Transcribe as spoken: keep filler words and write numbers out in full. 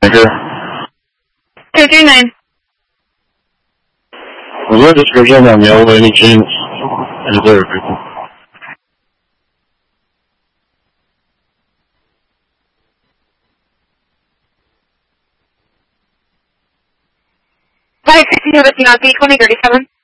two three nine. Was there a description on mail by any chance? Is there? five sixty-two, twenty thirty-seven.